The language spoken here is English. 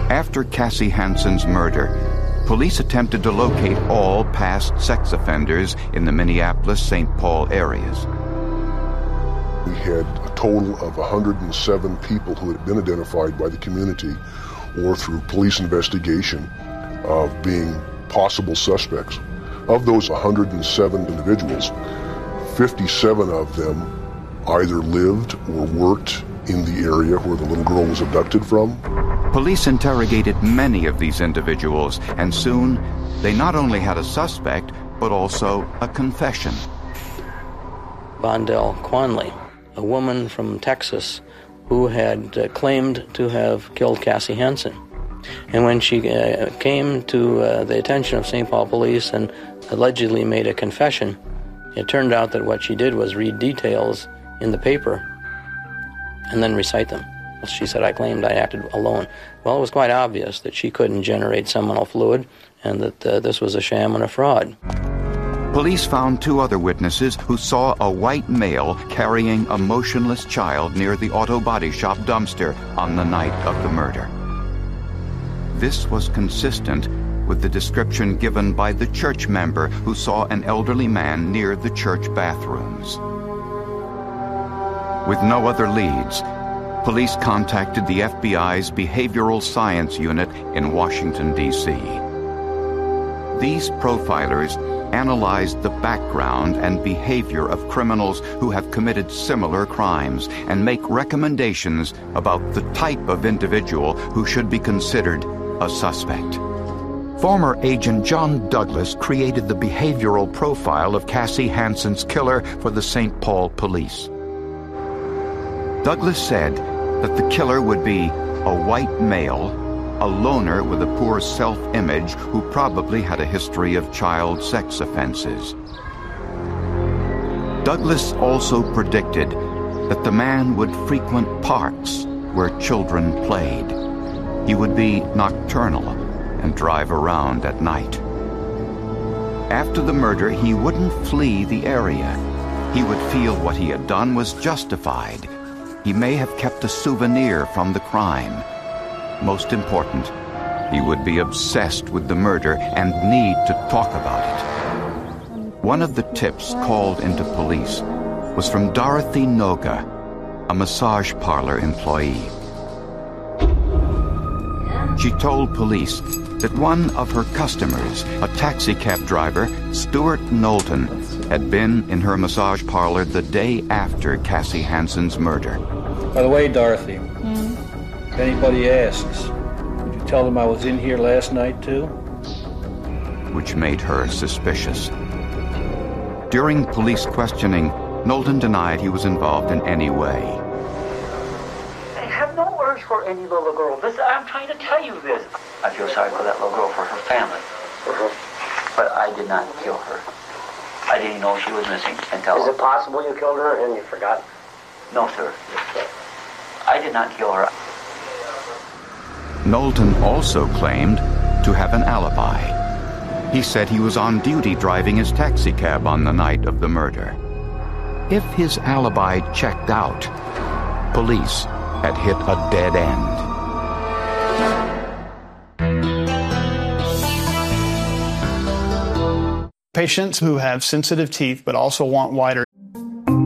After Cassie Hansen's murder, police attempted to locate all past sex offenders in the Minneapolis-St. Paul areas. We had a total of 107 people who had been identified by the community or through police investigation of being possible suspects. Of those 107 individuals, 57 of them either lived or worked in the area where the little girl was abducted from. Police interrogated many of these individuals, and soon they not only had a suspect, but also a confession. Vondell Quanley, a woman from Texas who had claimed to have killed Cassie Hansen. And when she came to the attention of St. Paul police and allegedly made a confession, it turned out that what she did was read details in the paper and then recite them. She said, I claimed I acted alone. Well, it was quite obvious that she couldn't generate seminal fluid and that this was a sham and a fraud. Police found 2 other witnesses who saw a white male carrying a motionless child near the auto body shop dumpster on the night of the murder. This was consistent with the description given by the church member who saw an elderly man near the church bathrooms. With no other leads, police contacted the FBI's Behavioral Science Unit in Washington, D.C. These profilers analyzed the background and behavior of criminals who have committed similar crimes and make recommendations about the type of individual who should be considered a suspect. Former agent John Douglas created the behavioral profile of Cassie Hansen's killer for the St. Paul police. Douglas said that the killer would be a white male, a loner with a poor self-image who probably had a history of child sex offenses. Douglas also predicted that the man would frequent parks where children played. He would be nocturnal and drive around at night. After the murder, he wouldn't flee the area. He would feel what he had done was justified. He may have kept a souvenir from the crime. Most important, he would be obsessed with the murder and need to talk about it. One of the tips called into police was from Dorothy Noga, a massage parlor employee. She told police that one of her customers, a taxi cab driver, Stuart Knowlton, had been in her massage parlor the day after Cassie Hansen's murder. By the way, Dorothy, if anybody asks, would you tell them I was in here last night too? Which made her suspicious. During police questioning, Knowlton denied he was involved in any way. I have no urge for any little girl. I'm trying to tell you this. I feel sorry for that little girl, for her family. But I did not kill her. I didn't know she was missing until... Is it possible you killed her and you forgot? No, sir. I did not kill her. Knowlton also claimed to have an alibi. He said he was on duty driving his taxi cab on the night of the murder. If his alibi checked out, police had hit a dead end. Patients who have sensitive teeth but also want wider